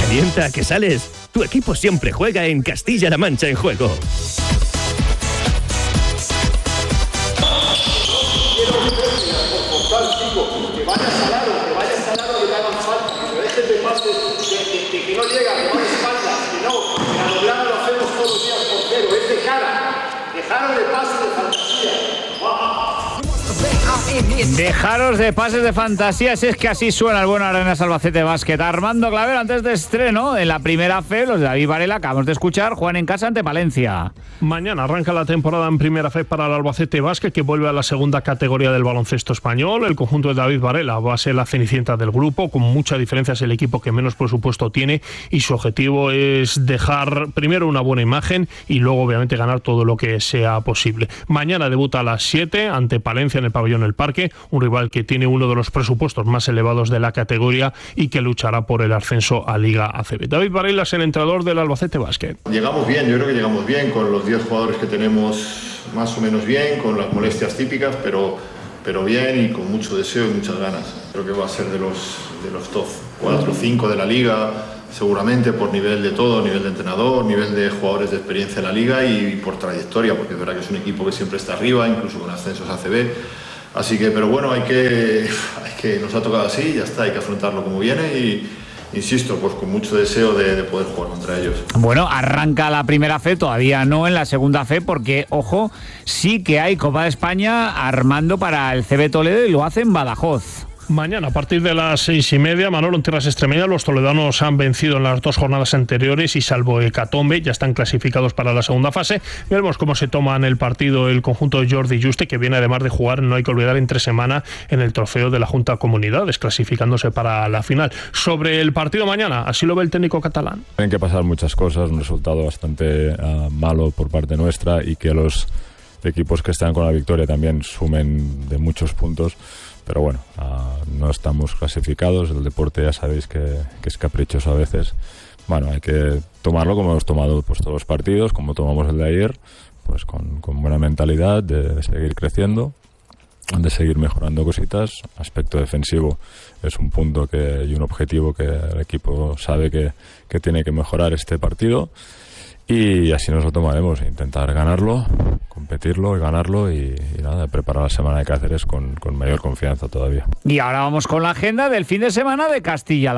¿Calienta a que sales? Tu equipo siempre juega en Castilla-La Mancha en Juego. Que vaya Salado, que le hagan falta, que se dejen de pases, que no llega, que va de espaldas, que no, que a doblada lo hacemos todos los días por cero, es de cara, dejaron de pases de fantasía. Dejaros de pases de fantasía, si es que así suena el buen Arenas Albacete Básquet. Armando Clavero, antes de estreno, en la primera fe, los de David Varela, acabamos de escuchar, juegan en casa ante Palencia. Mañana arranca la temporada en primera fe para el Albacete Básquet, que vuelve a la segunda categoría del baloncesto español. El conjunto de David Varela va a ser la cenicienta del grupo, con mucha diferencia es el equipo que menos presupuesto tiene, y su objetivo es dejar primero una buena imagen y luego obviamente ganar todo lo que sea posible. Mañana debuta a las 7 ante Palencia en el pabellón El Parque, un rival que tiene uno de los presupuestos más elevados de la categoría y que luchará por el ascenso a Liga ACB. David Varela es el entrenador del Albacete Básquet. Llegamos bien, yo creo que llegamos bien, con los 10 jugadores que tenemos más o menos bien, con las molestias típicas, pero bien y con mucho deseo y muchas ganas. Creo que va a ser de los top 4 o 5 de la Liga, seguramente por nivel de todo, nivel de entrenador, nivel de jugadores de experiencia en la Liga y por trayectoria, porque es verdad que es un equipo que siempre está arriba, incluso con ascensos a ACB. Así que, pero bueno, nos ha tocado así, ya está, hay que afrontarlo como viene y, insisto, pues con mucho deseo de poder jugar contra ellos. Bueno, arranca la primera fe, todavía no en la segunda fe, porque, ojo, sí que hay Copa de España armando para el CB Toledo y lo hace en Badajoz. Mañana, a partir de las 6:30, Manolo, en tierras extremeñas, los toledanos han vencido en las 2 jornadas anteriores y, salvo hecatombe, ya están clasificados para la segunda fase. Veremos cómo se toman el partido el conjunto de Jordi Juste, que viene además de jugar, no hay que olvidar, entre semana en el trofeo de la Junta de Comunidades, clasificándose para la final. Sobre el partido mañana, así lo ve el técnico catalán. Tienen que pasar muchas cosas, un resultado bastante malo por parte nuestra y que los equipos que están con la victoria también sumen de muchos puntos. Pero bueno, no estamos clasificados, el deporte ya sabéis que es caprichoso a veces. Bueno, hay que tomarlo como hemos tomado pues, todos los partidos, como tomamos el de ayer, pues con buena mentalidad de seguir creciendo, de seguir mejorando cositas. Aspecto defensivo es un punto y un objetivo que el equipo sabe que tiene que mejorar este partido. Y así nos lo tomaremos, intentar ganarlo, competirlo y ganarlo y nada, preparar la semana de Cáceres con mayor confianza todavía. Y ahora vamos con la agenda del fin de semana de Castilla-La